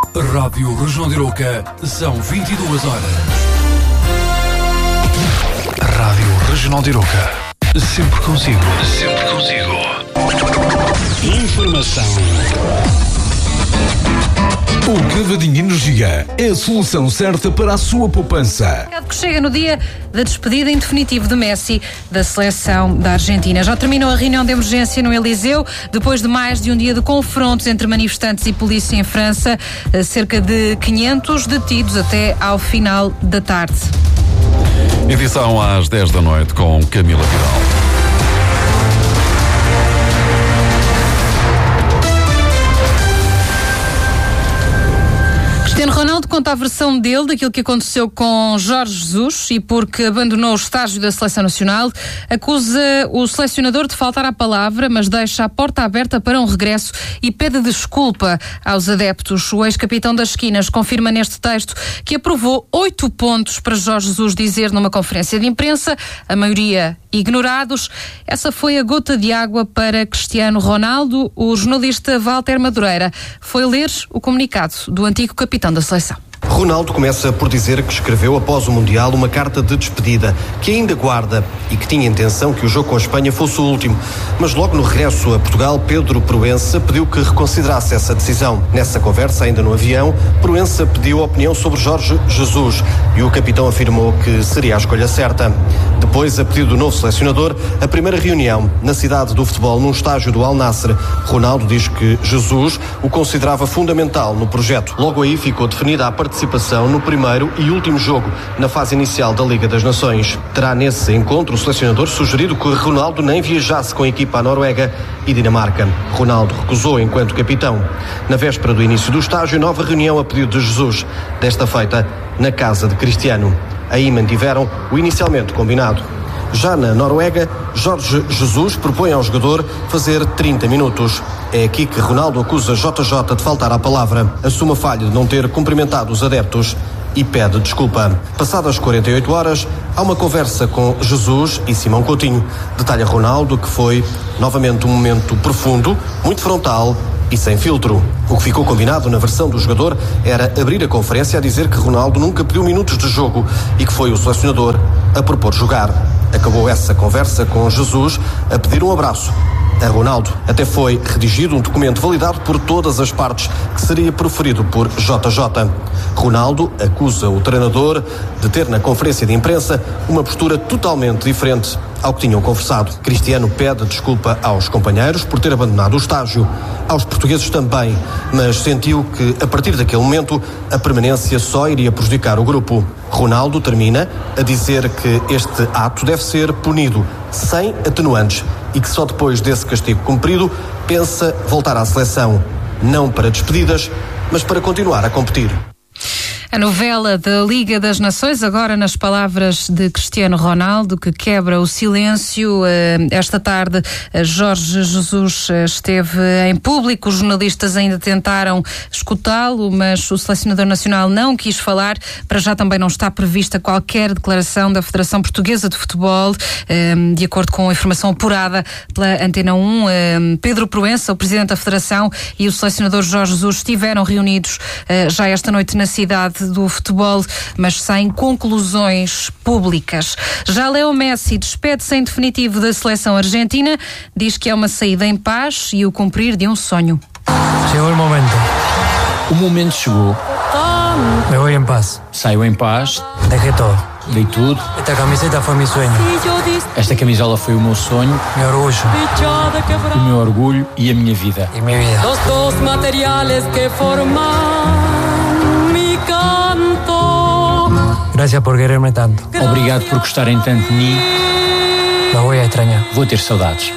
Rádio Região de Arouca, são 22 horas. Rádio Regional de Arouca, sempre consigo. Sempre consigo. Informação. O Cavadinho Energia é a solução certa para a sua poupança. Que chega no dia da despedida em definitivo de Messi da seleção da Argentina. Já terminou a reunião de emergência no Eliseu, depois de mais de um dia de confrontos entre manifestantes e polícia em França. Cerca de 500 detidos até ao final da tarde. Edição às 10 da noite com Camila Vidal. Cristiano Ronaldo conta a versão dele daquilo que aconteceu com Jorge Jesus e porque abandonou o estágio da Seleção Nacional, acusa o selecionador de faltar à palavra, mas deixa a porta aberta para um regresso e pede desculpa aos adeptos. O ex-capitão das esquinas confirma neste texto que aprovou 8 pontos para Jorge Jesus dizer numa conferência de imprensa, a maioria ignorados. Essa foi a gota de água para Cristiano Ronaldo. O jornalista Walter Madureira foi ler o comunicado do antigo capitão da seleção. Ronaldo começa por dizer que escreveu após o Mundial uma carta de despedida, que ainda guarda e que tinha intenção que o jogo com a Espanha fosse o último. Mas logo no regresso a Portugal, Pedro Proença pediu que reconsiderasse essa decisão. Nessa conversa, ainda no avião, Proença pediu opinião sobre Jorge Jesus e o capitão afirmou que seria a escolha certa. Depois, a pedido do novo selecionador, a primeira reunião na cidade do futebol, num estágio do Al Nassr. Ronaldo diz que Jesus o considerava fundamental no projeto. Logo aí ficou definida a participação no primeiro e último jogo na fase inicial da Liga das Nações. Terá nesse encontro o selecionador sugerido que Ronaldo nem viajasse com a equipa à Noruega e Dinamarca. Ronaldo recusou enquanto capitão. Na véspera do início do estágio, nova reunião a pedido de Jesus, desta feita na casa de Cristiano. Aí mantiveram o inicialmente combinado. Já na Noruega, Jorge Jesus propõe ao jogador fazer 30 minutos. É aqui que Ronaldo acusa JJ de faltar à palavra, assume a falha de não ter cumprimentado os adeptos e pede desculpa. Passadas 48 horas, há uma conversa com Jesus e Simão Coutinho. Detalha Ronaldo que foi novamente um momento profundo, muito frontal e sem filtro. O que ficou combinado na versão do jogador era abrir a conferência a dizer que Ronaldo nunca pediu minutos de jogo e que foi o selecionador a propor jogar. Acabou essa conversa com Jesus a pedir um abraço a Ronaldo. Até foi redigido um documento validado por todas as partes que seria proferido por JJ. Ronaldo acusa o treinador de ter na conferência de imprensa uma postura totalmente diferente ao que tinham conversado. Cristiano pede desculpa aos companheiros por ter abandonado o estágio, aos portugueses também, mas sentiu que a partir daquele momento a permanência só iria prejudicar o grupo. Ronaldo termina a dizer que este ato deve ser punido sem atenuantes e que só depois desse castigo cumprido pensa voltar à seleção, não para despedidas, mas para continuar a competir. A novela da Liga das Nações, agora nas palavras de Cristiano Ronaldo, que quebra o silêncio. Esta tarde, Jorge Jesus esteve em público, os jornalistas ainda tentaram escutá-lo, mas o selecionador nacional não quis falar. Para já também não está prevista qualquer declaração da Federação Portuguesa de Futebol. De acordo com a informação apurada pela Antena 1, Pedro Proença, o presidente da Federação, e o selecionador Jorge Jesus estiveram reunidos já esta noite na cidade do futebol, mas sem conclusões públicas. Já Leo Messi despede-se em definitivo da seleção argentina, diz que é uma saída em paz e o cumprir de um sonho. Chegou o momento. O momento chegou. Me voy en paz. Saio em paz. Dejé todo. Dei tudo. Esta camiseta foi meu sonho. Esta camisola foi o meu sonho. Meu orgulho. O meu orgulho e a minha vida. E minha vida. Los dos materiales que forman mi canto. Gracias por quererme tanto. Obrigado por gostarem tanto de mim. Lo voy a extrañar. Vou ter saudades.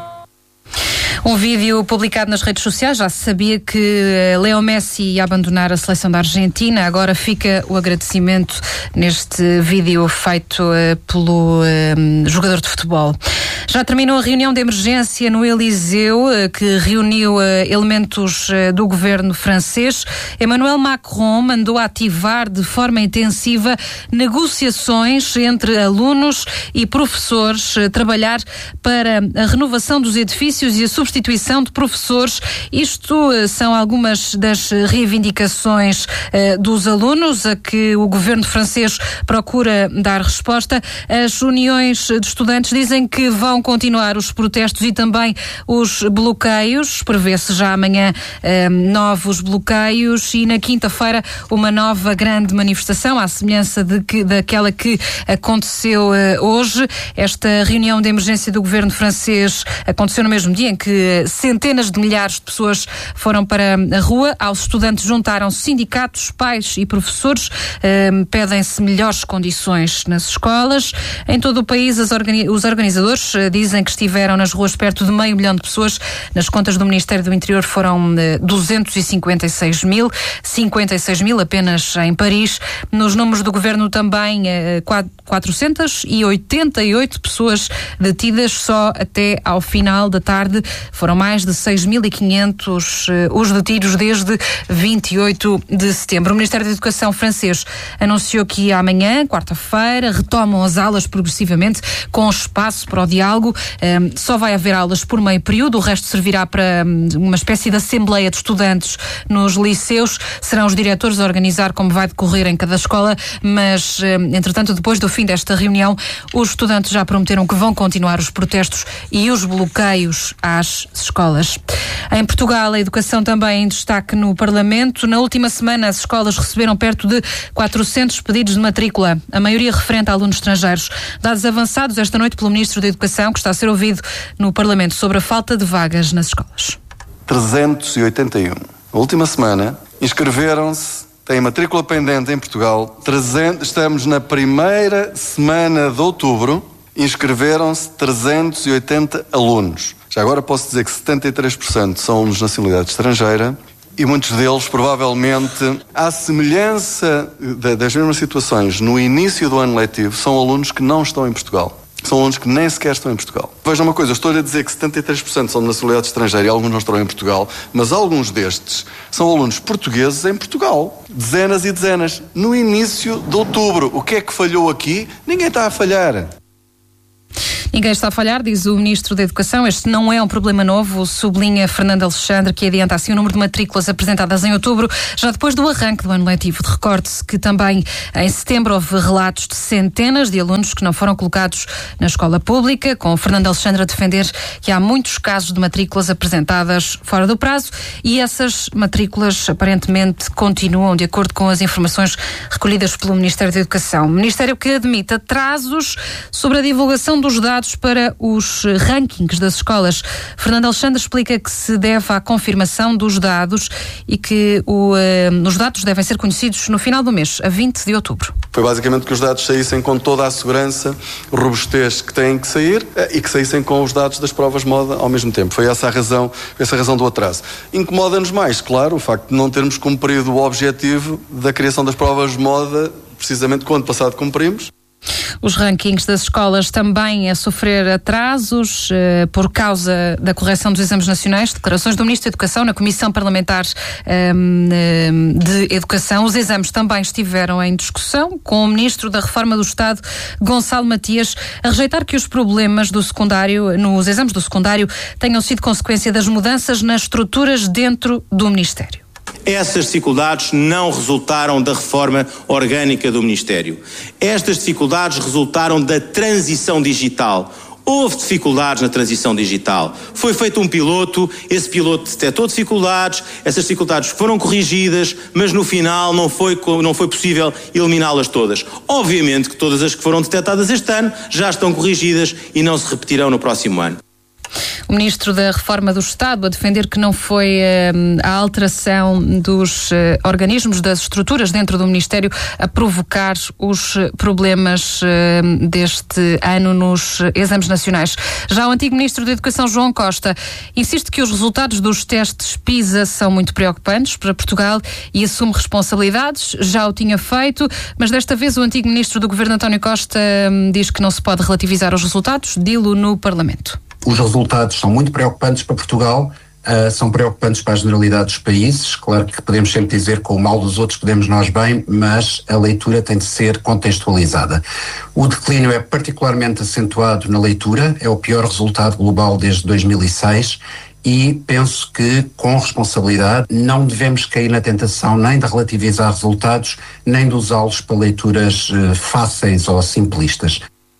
Um vídeo publicado nas redes sociais, já se sabia que Leo Messi ia abandonar a seleção da Argentina, agora fica o agradecimento neste vídeo feito pelo jogador de futebol. Já terminou a reunião de emergência no Eliseu, que reuniu elementos do governo francês. Emmanuel Macron mandou ativar de forma intensiva negociações entre alunos e professores, trabalhar para a renovação dos edifícios e a substituição substituição de professores. Isto são algumas das reivindicações dos alunos a que o governo francês procura dar resposta. As uniões de estudantes dizem que vão continuar os protestos e também os bloqueios. Prevê-se já amanhã novos bloqueios e na quinta-feira uma nova grande manifestação, à semelhança daquela que aconteceu hoje. Esta reunião de emergência do governo francês aconteceu no mesmo dia em que centenas de milhares de pessoas foram para a rua. Aos estudantes juntaram-se sindicatos, pais e professores. Pedem-se melhores condições nas escolas. Em todo o país, os organizadores dizem que estiveram nas ruas perto de 500 mil de pessoas. Nas contas do Ministério do Interior foram 256 mil, 56 mil apenas em Paris. Nos números do governo também 488 pessoas detidas. Só até ao final da tarde foram mais de 6.500 os detidos desde 28 de setembro. O Ministério da Educação francês anunciou que amanhã, quarta-feira, retomam as aulas progressivamente com espaço para o diálogo. Só vai haver aulas por meio período, o resto servirá para uma espécie de assembleia de estudantes nos liceus. Serão os diretores a organizar como vai decorrer em cada escola, mas, entretanto, depois do fim desta reunião, os estudantes já prometeram que vão continuar os protestos e os bloqueios às escolas. Em Portugal, a educação também em destaque no Parlamento. Na última semana, as escolas receberam perto de 400 pedidos de matrícula, a maioria referente a alunos estrangeiros. Dados avançados esta noite pelo Ministro da Educação, que está a ser ouvido no Parlamento sobre a falta de vagas nas escolas. 381. Na última semana, inscreveram-se, têm matrícula pendente em Portugal, estamos na primeira semana de outubro, inscreveram-se 380 alunos. Já agora posso dizer que 73% são alunos de nacionalidade estrangeira e muitos deles, provavelmente, à semelhança das mesmas situações no início do ano letivo, são alunos que não estão em Portugal. São alunos que nem sequer estão em Portugal. Vejam uma coisa, eu estou a dizer que 73% são de nacionalidade estrangeira e alguns não estão em Portugal, mas alguns destes são alunos portugueses em Portugal. Dezenas e dezenas. No início de outubro. O que é que falhou aqui? Ninguém está a falhar. Ninguém está a falhar, diz o Ministro da Educação. Este não é um problema novo, sublinha Fernando Alexandre, que adianta assim o número de matrículas apresentadas em outubro, já depois do arranque do ano letivo. Recorde-se que também em setembro houve relatos de centenas de alunos que não foram colocados na escola pública, com Fernando Alexandre a defender que há muitos casos de matrículas apresentadas fora do prazo e essas matrículas aparentemente continuam, de acordo com as informações recolhidas pelo Ministério da Educação. O Ministério que admite atrasos sobre a divulgação dos dados para os rankings das escolas. Fernando Alexandre explica que se deve à confirmação dos dados e que os dados devem ser conhecidos no final do mês, a 20 de outubro. Foi basicamente que os dados saíssem com toda a segurança, robustez que têm que sair e que saíssem com os dados das provas de moda ao mesmo tempo. Foi essa a razão do atraso. Incomoda-nos mais, claro, o facto de não termos cumprido o objetivo da criação das provas de moda, precisamente quando passado cumprimos. Os rankings das escolas também a sofrer atrasos por causa da correção dos exames nacionais. Declarações do Ministro da Educação na Comissão Parlamentar de Educação. Os exames também estiveram em discussão, com o Ministro da Reforma do Estado, Gonçalo Matias, a rejeitar que os problemas do secundário, nos exames do secundário, tenham sido consequência das mudanças nas estruturas dentro do Ministério. Essas dificuldades não resultaram da reforma orgânica do Ministério. Estas dificuldades resultaram da transição digital. Houve dificuldades na transição digital. Foi feito um piloto, esse piloto detectou dificuldades, essas dificuldades foram corrigidas, mas no final não foi possível eliminá-las todas. Obviamente que todas as que foram detectadas este ano já estão corrigidas e não se repetirão no próximo ano. O Ministro da Reforma do Estado a defender que não foi a alteração dos organismos, das estruturas dentro do Ministério a provocar os problemas deste ano nos exames nacionais. Já o antigo Ministro da Educação, João Costa, insiste que os resultados dos testes PISA são muito preocupantes para Portugal e assume responsabilidades. Já o tinha feito, mas desta vez o antigo Ministro do Governo, António Costa, diz que não se pode relativizar os resultados, dilo no Parlamento. Os resultados são muito preocupantes para Portugal, são preocupantes para a generalidade dos países. Claro que podemos sempre dizer que com o mal dos outros podemos nós bem, mas a leitura tem de ser contextualizada. O declínio é particularmente acentuado na leitura, é o pior resultado global desde 2006 e penso que, com responsabilidade, não devemos cair na tentação nem de relativizar resultados, nem de usá-los para leituras fáceis ou simplistas.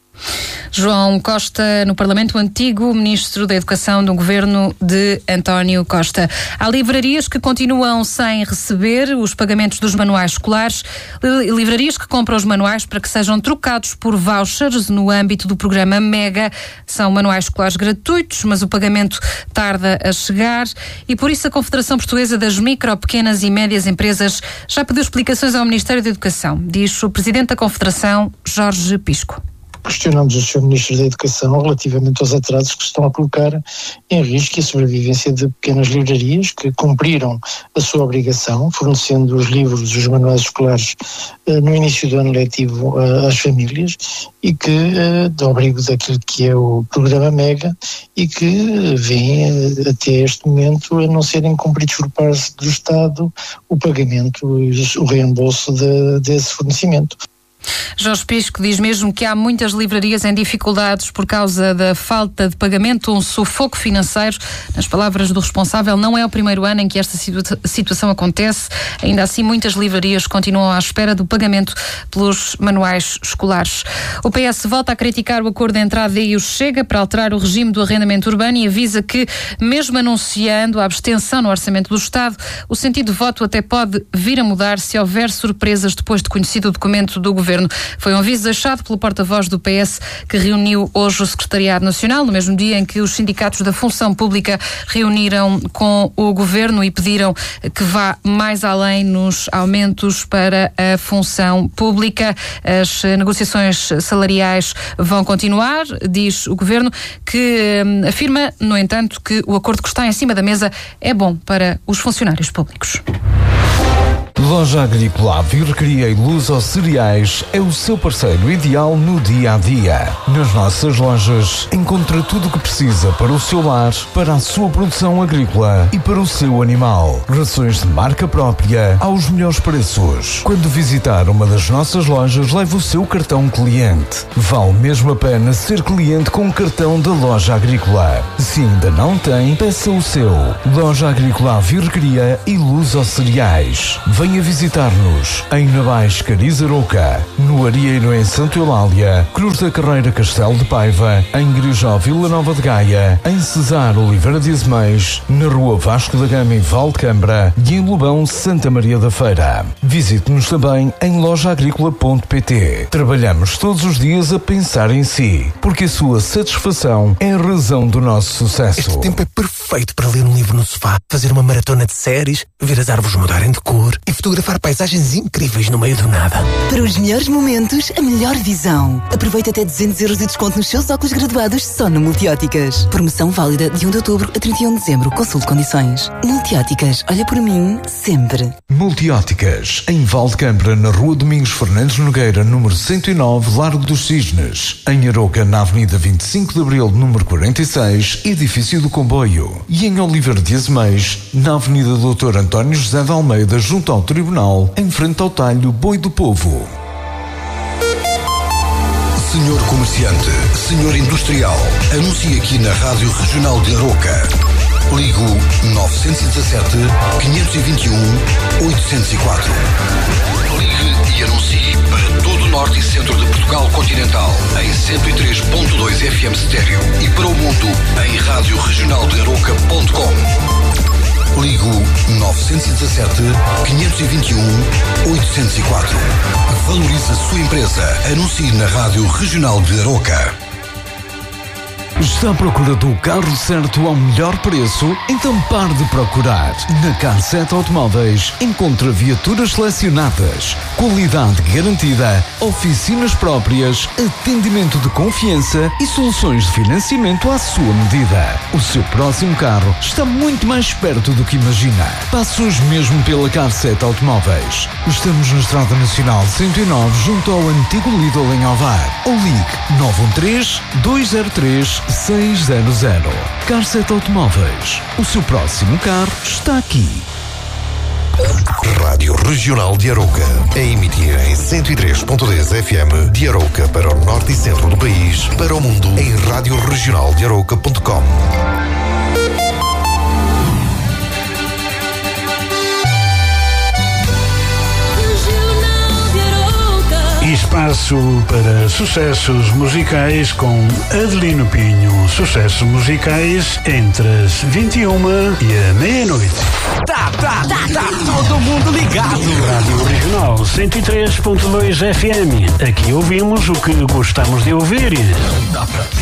João Costa, no Parlamento, antigo Ministro da Educação do governo de António Costa. Há livrarias que continuam sem receber os pagamentos dos manuais escolares, livrarias que compram os manuais para que sejam trocados por vouchers no âmbito do programa MEGA. São manuais escolares gratuitos, mas o pagamento tarda a chegar e por isso a Confederação Portuguesa das Micro, Pequenas e Médias Empresas já pediu explicações ao Ministério da Educação, diz o Presidente da Confederação, Jorge Pisco. Questionamos o Sr. Ministro da Educação relativamente aos atrasos que estão a colocar em risco a sobrevivência de pequenas livrarias que cumpriram a sua obrigação, fornecendo os livros e os manuais escolares no início do ano letivo às famílias e que, do abrigo daquilo que é o programa MEGA, e que vêm até este momento a não serem cumpridos por parte do Estado o pagamento e o reembolso desse fornecimento. Jorge Pisco diz mesmo que há muitas livrarias em dificuldades por causa da falta de pagamento, um sufoco financeiro. Nas palavras do responsável, não é o primeiro ano em que esta situação acontece. Ainda assim, muitas livrarias continuam à espera do pagamento pelos manuais escolares. O PS volta a criticar o acordo entre a AD e o Chega para alterar o regime do arrendamento urbano e avisa que, mesmo anunciando a abstenção no orçamento do Estado, o sentido de voto até pode vir a mudar se houver surpresas depois de conhecido o documento do Governo. Foi um aviso deixado pelo porta-voz do PS que reuniu hoje o Secretariado Nacional, no mesmo dia em que os sindicatos da função pública reuniram com o Governo e pediram que vá mais além nos aumentos para a função pública. As negociações salariais vão continuar, diz o Governo, que afirma, no entanto, que o acordo que está em cima da mesa é bom para os funcionários públicos. Loja Agrícola Virrecria e Luso Cereais é o seu parceiro ideal no dia-a-dia. Nas nossas lojas encontra tudo o que precisa para o seu lar, para a sua produção agrícola e para o seu animal. Rações de marca própria aos melhores preços. Quando visitar uma das nossas lojas, leve o seu cartão cliente. Vale mesmo a pena ser cliente com o cartão da Loja Agrícola. Se ainda não tem, peça o seu. Loja Agrícola Virrecria e Luso Cereais. Venha visitar-nos em Navais Cariz Aroca, no Arieiro em Santa Eulália, Cruz da Carreira Castelo de Paiva, em Grijó Vila Nova de Gaia, em Cesar Oliveira de Azeméis, na Rua Vasco da Gama em Valdecambra e em Lobão Santa Maria da Feira. Visite-nos também em lojaagricola.pt. Trabalhamos todos os dias a pensar em si, porque a sua satisfação é a razão do nosso sucesso. Este tempo é perfeito para ler um livro no sofá, fazer uma maratona de séries, ver as árvores mudarem de cor e fotografar paisagens incríveis no meio do nada. Para os melhores momentos, a melhor visão. Aproveita até 200 euros de desconto nos seus óculos graduados só no Multióticas. Promoção válida de 1 de outubro a 31 de dezembro. Consulte condições. Multióticas, olha por mim, sempre. Multióticas, em Valdecambra, na Rua Domingos Fernandes Nogueira, número 109, Largo dos Cisnes. Em Aroca, na Avenida 25 de Abril, número 46, Edifício do Comboio. E em Oliveira de Azeméis, na Avenida Dr. António José de Almeida, junto ao Tribunal, em frente ao talho Boi do Povo. Senhor comerciante, senhor industrial, anuncie aqui na Rádio Regional de Aroca. Ligo 917 521 804. Ligue e anuncie para todo o norte e centro de Portugal continental em 103.2 FM estéreo e para o mundo em radioregionaldearoca.com. Ligo 917 521 804. Valorize a sua empresa. Anuncie na Rádio Regional de Aroca. Está à procura do carro certo ao melhor preço? Então pare de procurar. Na Car7 Automóveis encontra viaturas selecionadas, qualidade garantida, oficinas próprias, atendimento de confiança e soluções de financiamento à sua medida. O seu próximo carro está muito mais perto do que imagina. Passe hoje mesmo pela Car7 Automóveis. Estamos na Estrada Nacional 109, junto ao antigo Lidl em Alvar. Ou ligue 913-203-600. Car7 Automóveis. O seu próximo carro está aqui. Rádio Regional de Aroca. A emitir em 103.10 FM de Aroca para o norte e centro do país, para o mundo em radioregionaldearoca.com. espaço para sucessos musicais com Adelino Pinho. Sucessos musicais entre as 21 e a meia-noite. Tá todo mundo ligado. Rádio Regional 103.2 FM. Aqui ouvimos o que gostamos de ouvir.